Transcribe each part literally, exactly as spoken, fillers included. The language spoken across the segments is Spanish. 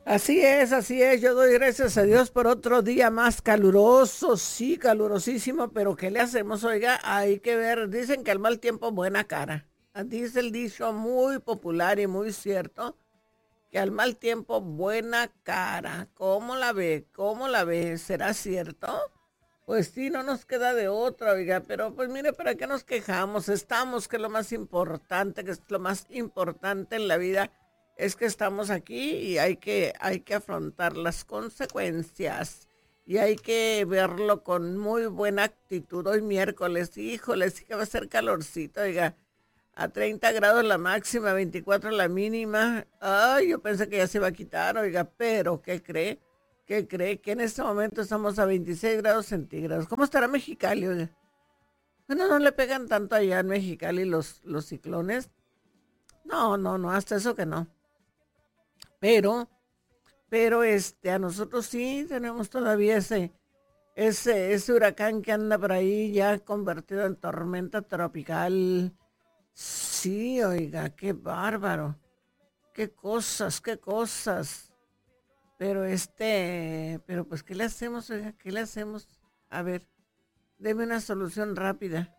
Así es, así es. Yo doy gracias a Dios por otro día más caluroso, sí, calurosísimo, pero ¿qué le hacemos? Oiga, hay que ver, dicen que al mal tiempo buena cara. Ah, dice el dicho muy popular y muy cierto, que al mal tiempo buena cara. ¿Cómo la ve? ¿Cómo la ve? ¿Será cierto? Pues sí, no nos queda de otra, oiga, pero pues mire, ¿para qué nos quejamos? Estamos, que es lo más importante, que es lo más importante en la vida, es que estamos aquí y hay que, hay que afrontar las consecuencias y hay que verlo con muy buena actitud. Hoy miércoles, híjole, sí que va a ser calorcito, oiga, a treinta grados la máxima, veinticuatro la mínima. Ay, yo pensé que ya se iba a quitar, oiga, pero ¿qué cree? ¿Qué cree? Que en este momento estamos a veintiséis grados centígrados. ¿Cómo estará Mexicali, oiga? Bueno, no le pegan tanto allá en Mexicali los, los ciclones. No, no, no, hasta eso que no. Pero, pero este, a nosotros sí tenemos todavía ese, ese, ese huracán que anda por ahí ya convertido en tormenta tropical. Sí, oiga, qué bárbaro. Qué cosas, qué cosas. Pero este, pero pues, ¿qué le hacemos, oiga? ¿Qué le hacemos? A ver, deme una solución rápida.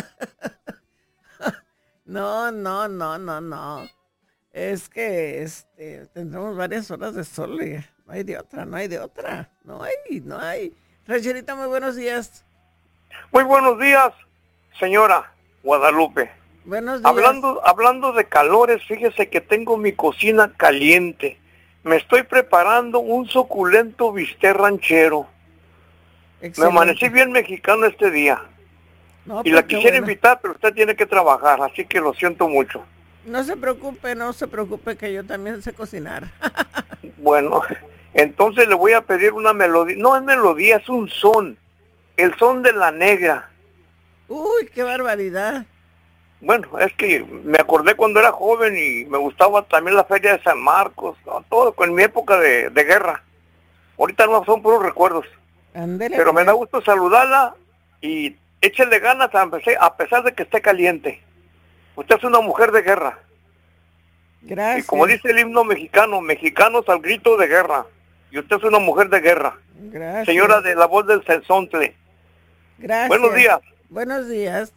No, no, no, no, no. Es que este, tendremos varias horas de sol, oiga. No hay de otra, no hay de otra. No hay, no hay. Rancherita, muy buenos días. Muy buenos días, señora Guadalupe. Buenos días. Hablando, hablando de calores, fíjese que tengo mi cocina caliente. Me estoy preparando un suculento bistec ranchero. Me amanecí Excelente. bien mexicano este día. No, Y pues la qué quisiera bueno. invitar, pero usted tiene que trabajar, así que lo siento mucho. No se preocupe, no se preocupe que yo también sé cocinar. Bueno, entonces le voy a pedir una melodía. No es melodía, es un son. El son de la negra. Uy, qué barbaridad. Bueno, es que me acordé cuando era joven y me gustaba también la feria de San Marcos, ¿no? Todo con mi época de, de guerra. Ahorita no son puros recuerdos, Ándele pero me da pues. gusto saludarla y échele ganas a pesar, a pesar de que esté caliente. Usted es una mujer de guerra. Y como Gracias, dice el himno mexicano, mexicanos al grito de guerra. Y usted es una mujer de guerra. Señora gracias, de la voz del Censontle. Buenos gracias. días. Buenos días.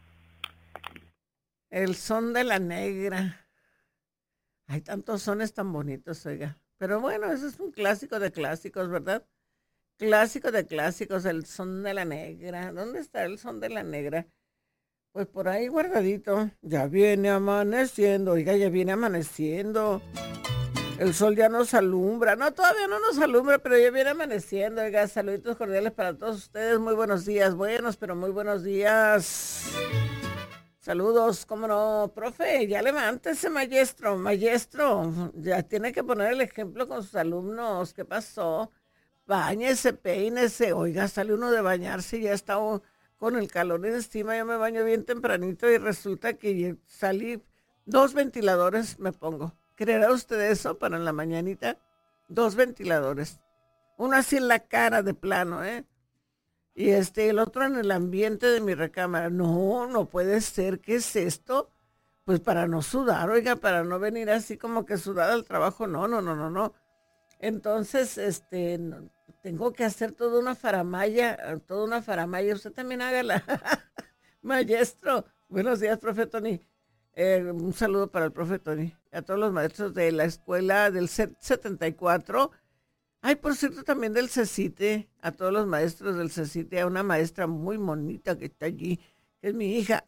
El son de la negra. Hay tantos sones tan bonitos, oiga. Pero bueno, eso es un clásico de clásicos, ¿verdad? Clásico de clásicos, el son de la negra. ¿Dónde está el son de la negra? Pues por ahí guardadito. Ya viene amaneciendo, oiga, ya viene amaneciendo. El sol ya nos alumbra. No, todavía no nos alumbra, pero ya viene amaneciendo. Oiga, saluditos cordiales para todos ustedes. Muy buenos días. Buenos, pero muy buenos días. Saludos, cómo no, profe, ya levántese, maestro, maestro, ya tiene que poner el ejemplo con sus alumnos, ¿qué pasó? Báñese, peínese, oiga, sale uno de bañarse y ya está o- con el calor encima, yo me baño bien tempranito y resulta que salí, dos ventiladores me pongo. ¿Creerá usted eso para en la mañanita? Dos ventiladores, uno así en la cara de plano, ¿eh? Y este, el otro en el ambiente de mi recámara. No, no puede ser. ¿Qué es esto? Pues para no sudar, oiga, para no venir así como que sudar al trabajo. No, no, no, no, no. Entonces, este, no- tengo que hacer toda una faramaya, eh, toda una faramaya. Usted también hágala. Maestro, buenos días, profe Tony. Eh, un saludo para el profe Tony. A todos los maestros de la escuela del C E T setenta y cuatro. Ay, por cierto, también del CECITE, a todos los maestros del CECITE, a una maestra muy bonita que está allí, que es mi hija.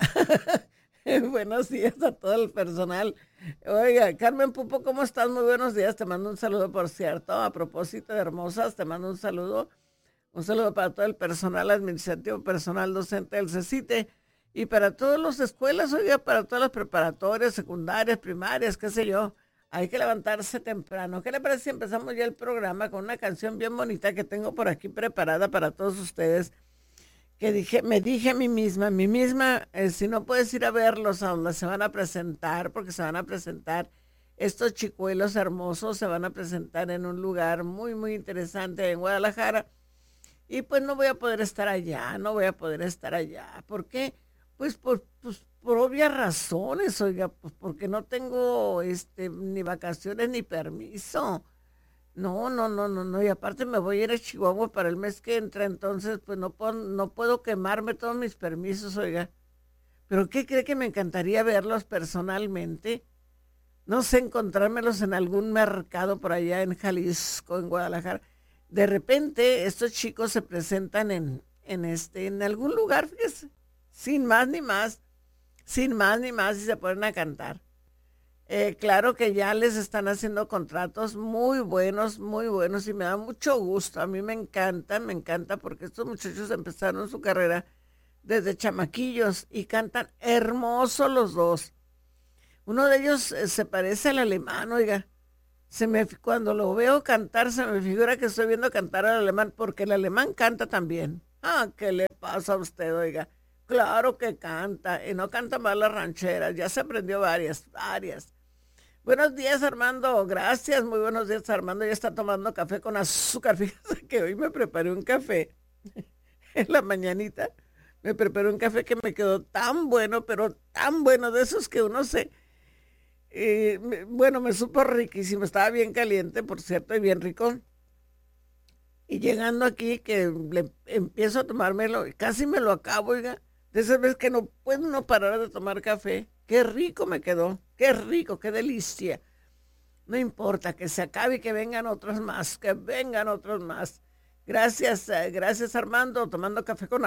Buenos días a todo el personal. Oiga, Carmen Pupo, ¿cómo estás? Muy buenos días. Te mando un saludo, por cierto. A propósito de hermosas, te mando un saludo. Un saludo para todo el personal administrativo, personal docente del CECITE y para todas las escuelas, oiga, para todas las preparatorias, secundarias, primarias, qué sé yo. Hay que levantarse temprano. ¿Qué le parece si empezamos ya el programa con una canción bien bonita que tengo por aquí preparada para todos ustedes? Que dije, me dije a mí misma, a mí misma, eh, si no puedes ir a verlos a donde se van a presentar, porque se van a presentar estos chicuelos hermosos, se van a presentar en un lugar muy, muy interesante en Guadalajara. Y pues no voy a poder estar allá, no voy a poder estar allá. ¿Por qué? Pues por, pues, por obvias razones, oiga, pues porque no tengo este, ni vacaciones ni permiso. No, no, no, no, no. Y aparte me voy a ir a Chihuahua para el mes que entra, entonces pues no puedo, no puedo quemarme todos mis permisos, oiga. Pero ¿qué cree que me encantaría verlos personalmente? No sé, encontrármelos en algún mercado por allá en Jalisco, en Guadalajara. De repente estos chicos se presentan en, en este, en algún lugar, fíjese, sin más ni más, sin más ni más, y se ponen a cantar. Eh, claro que ya les están haciendo contratos muy buenos, muy buenos, y me da mucho gusto. A mí me encanta, me encanta, porque estos muchachos empezaron su carrera desde chamaquillos y cantan hermosos los dos. Uno de ellos eh, se parece al alemán, oiga. Se me, cuando lo veo cantar, se me figura que estoy viendo cantar al alemán, porque el alemán canta también. Ah, ¿qué le pasa a usted, oiga? Claro que canta, y no canta mal las rancheras, ya se aprendió varias, varias. Buenos días, Armando. Gracias, muy buenos días, Armando. Ya está tomando café con azúcar. Fíjate que hoy me preparé un café en la mañanita. Me preparé un café que me quedó tan bueno, pero tan bueno, de esos que uno se... eh, me- bueno, me supo riquísimo. Estaba bien caliente, por cierto, y bien rico. Y llegando aquí, que le empiezo a tomármelo, y casi me lo acabo, oiga. De esas veces que no puedo no parar de tomar café. Qué rico me quedó. Qué rico, qué delicia. No importa que se acabe y que vengan otros más, que vengan otros más. Gracias, eh, gracias Armando, tomando café con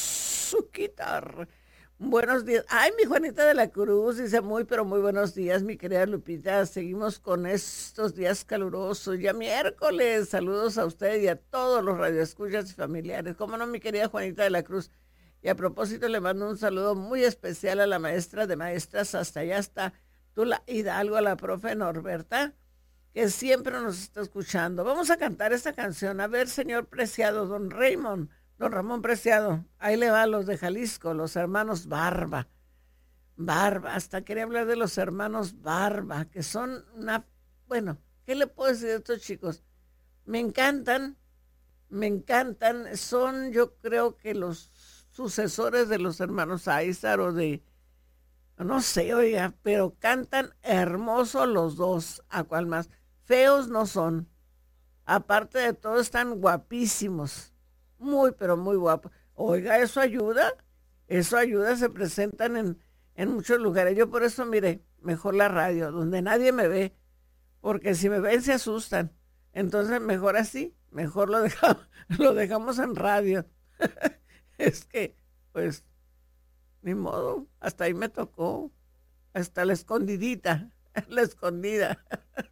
azúcar. Buenos días. Ay, mi Juanita de la Cruz dice muy, pero muy buenos días, mi querida Lupita. Seguimos con estos días calurosos. Ya miércoles. Saludos a usted y a todos los radioescuchas y familiares. ¿Cómo no, mi querida Juanita de la Cruz? Y a propósito, le mando un saludo muy especial a la maestra de maestras, hasta allá está Tula Hidalgo, a la profe Norberta, que siempre nos está escuchando. Vamos a cantar esta canción. A ver, señor Preciado, don Raymond, don Ramón Preciado, ahí le va a los de Jalisco, los hermanos Barba. Barba, hasta quería hablar de los hermanos Barba, que son una, bueno, ¿qué le puedo decir de estos chicos? Me encantan, me encantan, son yo creo que los sucesores de los hermanos Aizar o de, no sé, oiga, pero cantan hermoso los dos, a cual más. Feos no son. Aparte de todo, están guapísimos. Muy, pero muy guapos. Oiga, eso ayuda. Eso ayuda, se presentan en, en muchos lugares. Yo por eso, mire, mejor la radio, donde nadie me ve, porque si me ven se asustan. Entonces, mejor así, mejor lo dejamos, lo dejamos en radio. Es que, pues, ni modo, hasta ahí me tocó, hasta la escondidita, la escondida.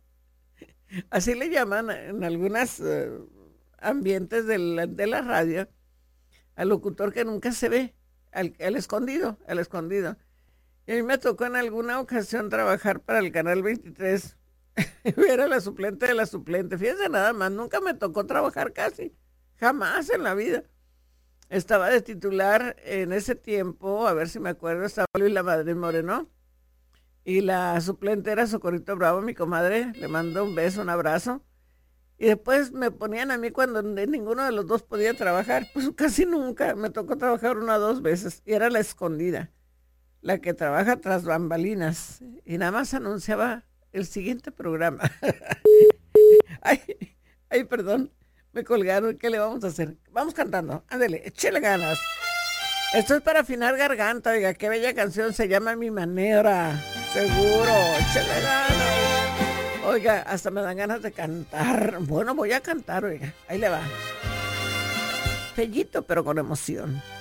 Así le llaman en algunos ambientes de la, de la radio al locutor que nunca se ve, al, al escondido, al escondido. Y a mí me tocó en alguna ocasión trabajar para el Canal veintitrés. Era la suplente de la suplente. Fíjense nada más, nunca me tocó trabajar casi, jamás en la vida. Estaba de titular en ese tiempo, a ver si me acuerdo, estaba Luis La Madrid Moreno. Y la suplente era Socorrito Bravo, mi comadre. Le mando un beso, un abrazo. Y después me ponían a mí cuando ninguno de los dos podía trabajar. Pues casi nunca. Me tocó trabajar una o dos veces. Y era la escondida, la que trabaja tras bambalinas. Y nada más anunciaba el siguiente programa. Ay, ay, perdón. Me colgaron. ¿Qué le vamos a hacer? Vamos cantando. Ándale, échele ganas. Esto es para afinar garganta. Oiga, qué bella canción. Se llama Mi Manera. Seguro. Échele ganas. Oiga, hasta me dan ganas de cantar. Bueno, voy a cantar, oiga. Ahí le va. Fellito, pero con emoción.